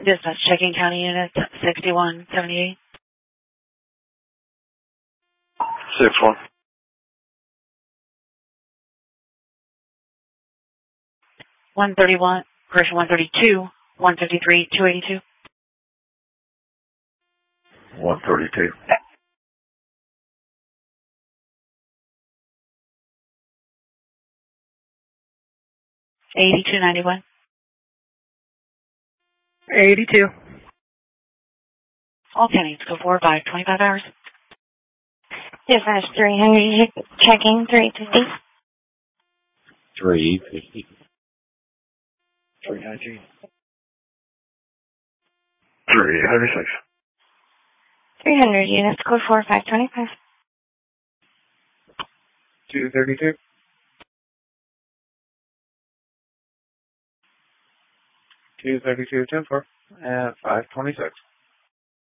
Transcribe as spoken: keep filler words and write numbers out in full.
Dispatch checking county unit sixty-one seventy-eight. Six one. One thirty-one, correction, one thirty-two, one fifty-three, two eighty-two. One thirty-two. Eighty-two ninety-one. Eighty-two. All counties go forward by twenty-five hours. Dispatch three hundred, checking three fifty. Three fifty. Three nineteen. Three ninety-six. Three hundred units, code four five twenty-five. Two thirty-two. Two thirty-two ten four. And five twenty-six.